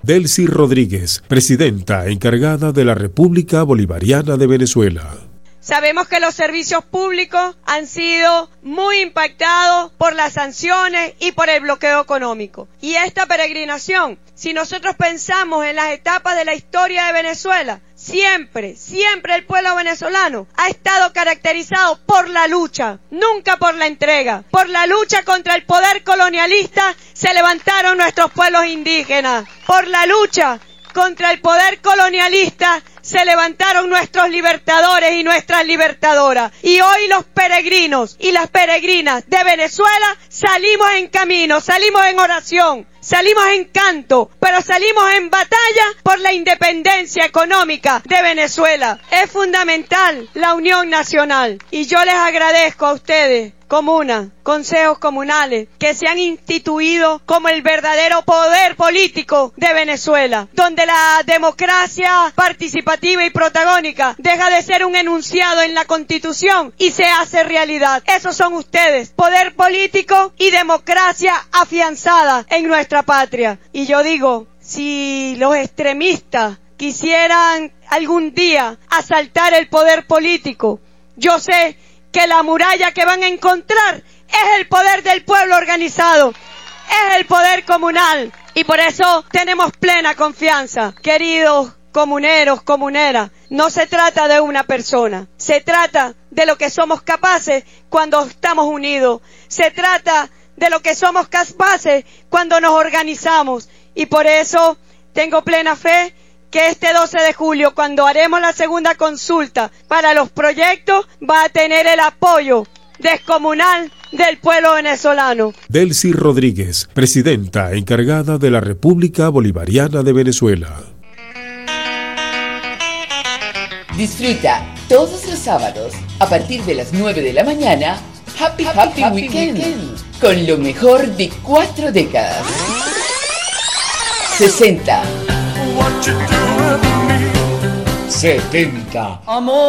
Delcy Rodríguez, presidenta encargada de la República Bolivariana de Venezuela. Sabemos que los servicios públicos han sido muy impactados por las sanciones y por el bloqueo económico. Y esta peregrinación, si nosotros pensamos en las etapas de la historia de Venezuela, siempre el pueblo venezolano ha estado caracterizado por la lucha, nunca por la entrega. Por la lucha contra el poder colonialista se levantaron nuestros pueblos indígenas. Por la lucha contra el poder colonialista se levantaron nuestros libertadores y nuestras libertadoras. Y hoy los peregrinos y las peregrinas de Venezuela salimos en camino, salimos en oración, salimos en canto, pero salimos en batalla por la independencia económica de Venezuela. Es fundamental la unión nacional. Y yo les agradezco a ustedes, comunas, consejos comunales, que se han instituido como el verdadero poder político de Venezuela, donde la democracia participativa y protagónica deja de ser un enunciado en la Constitución y se hace realidad. Esos son ustedes, poder político y democracia afianzada en nuestra patria. Y yo digo, si los extremistas quisieran algún día asaltar el poder político, yo sé que la muralla que van a encontrar es el poder del pueblo organizado, es el poder comunal, y por eso tenemos plena confianza. Queridos comuneros, comuneras, no se trata de una persona, se trata de lo que somos capaces cuando estamos unidos, se trata de lo que somos capaces cuando nos organizamos, y por eso tengo plena fe que este 12 de julio, cuando haremos la segunda consulta para los proyectos, va a tener el apoyo descomunal del pueblo venezolano. Delcy Rodríguez, presidenta encargada de la República Bolivariana de Venezuela. Disfruta todos los sábados, a partir de las 9 de la mañana, Happy Weekend, con lo mejor de 4 décadas. 60. 70. Amor.